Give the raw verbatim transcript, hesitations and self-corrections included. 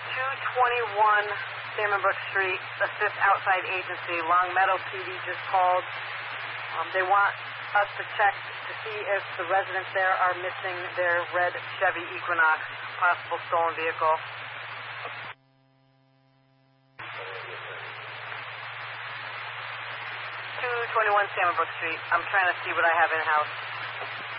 two twenty-one Salmon Brook Street, Assist Outside Agency. Long Meadow P D just called. Um, they want us to check to see if the residents there are missing their red Chevy Equinox, possible stolen vehicle. two twenty-one Salmon Brook Street. I'm trying to see what I have in-house.